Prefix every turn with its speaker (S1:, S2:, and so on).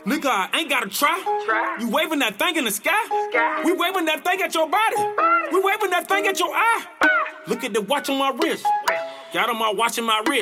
S1: Nigga, I ain't gotta try. You waving that thing in the sky? We waving that thing at your body. We waving that thing at your eye. Look at the watch on my wrist. Got on my watch and my wrist.